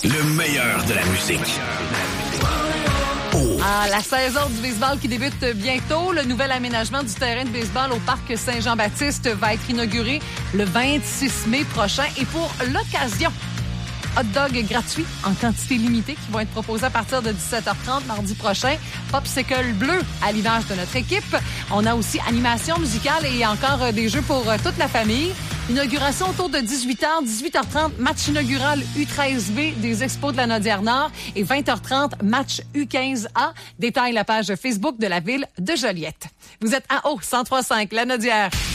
Le meilleur de la musique. La saison du baseball qui débute bientôt. Le nouvel aménagement du terrain de baseball au parc Saint-Jean-Baptiste va être inauguré le 26 mai prochain. Et pour l'occasion, hot dog gratuits en quantité limitée qui vont être proposés à partir de 17h30 mardi prochain. Popsicle bleu à l'image de notre équipe. On a aussi animation musicale et encore des jeux pour toute la famille. Inauguration autour de 18h, 18h30, match inaugural U13B des Expos de la Naudière-Nord et 20h30, match U15A. Détaille la page Facebook de la ville de Joliette. Vous êtes à haut 103.5, la Naudière.